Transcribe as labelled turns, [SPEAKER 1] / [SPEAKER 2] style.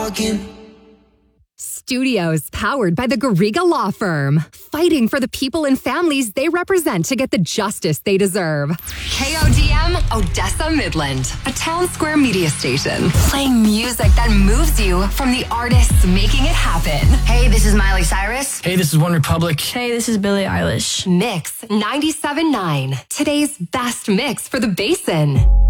[SPEAKER 1] talking.
[SPEAKER 2] Studios powered by the Garriga Law Firm, fighting for the people and families they represent to get the justice they deserve. KODM Odessa Midland, a town square media station, playing music that moves you from the artists making it happen.
[SPEAKER 3] Hey, this is Miley Cyrus.
[SPEAKER 4] Hey, this is One Republic.
[SPEAKER 5] Hey, this is Billie Eilish.
[SPEAKER 2] Mix 97.9, today's best mix for the Basin.